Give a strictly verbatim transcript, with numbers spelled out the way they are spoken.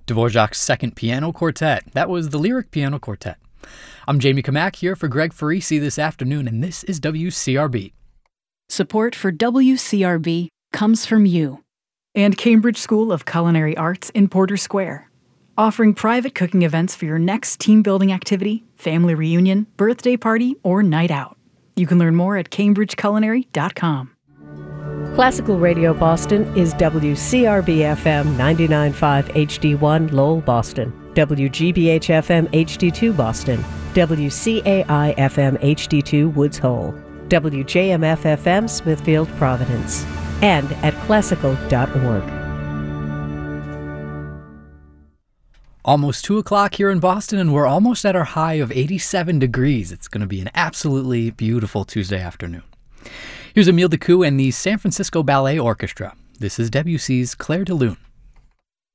Dvorak's Second Piano Quartet. That was the Lyric Piano Quartet. I'm Jamie Kamak here for Greg Farisi this afternoon, and this is W C R B. Support for W C R B comes from you and Cambridge School of Culinary Arts in Porter Square, offering private cooking events for your next team-building activity, family reunion, birthday party, or night out. You can learn more at cambridge culinary dot com. Classical Radio Boston is W C R B F M ninety-nine point five H D one Lowell, Boston, W G B H F M H D two Boston, W C A I F M H D two Woods Hole, W J M F F M Smithfield, Providence, and at classical dot org. Almost two o'clock here in Boston, and we're almost at our high of eighty-seven degrees. It's going to be an absolutely beautiful Tuesday afternoon. Here's Emile Decoux and the San Francisco Ballet Orchestra. This is W C's Clair de Lune.